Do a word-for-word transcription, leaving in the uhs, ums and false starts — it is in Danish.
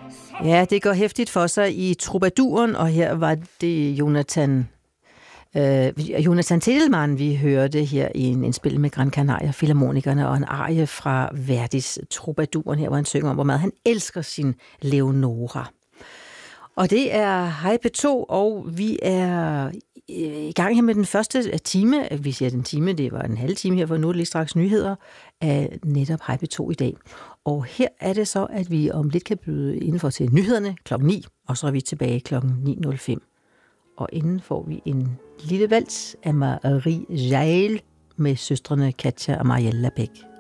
Ja, det går hæftigt for sig i Troubadouren, og her var det Jonathan, øh, Jonathan Tedelmann, vi hørte her i en indspil med Gran Canaria Filharmonikerne, og en arie fra Verdis Troubadouren, her hvor han synger om, hvor meget han elsker sin Leonora. Og det er Hej P to, og vi er i gang her med den første time. Vi siger den time, det var en halv time her, for nu er det lige straks nyheder af netop Hej P to i dag. Og her er det så, at vi om lidt kan byde indenfor til nyhederne klokken ni, og så er vi tilbage klokken ni nul fem. Og inden får vi en lille vals af Marie Jael med søstrene Katja og Marielle Beck.